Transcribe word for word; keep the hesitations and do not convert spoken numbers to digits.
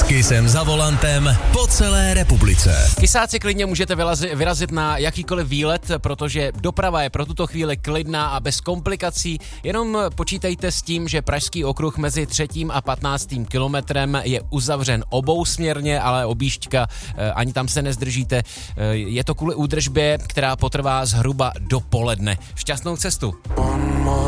Kysem za volantem po celé republice. Kysáci, klidně můžete vyrazit, vyrazit na jakýkoliv výlet, protože doprava je pro tuto chvíli klidná a bez komplikací. Jenom počítejte s tím, že Pražský okruh mezi třetím a patnáctým kilometrem je uzavřen obousměrně, ale objížďka, ani tam se nezdržíte. Je to kvůli údržbě, která potrvá zhruba do poledne. Šťastnou cestu.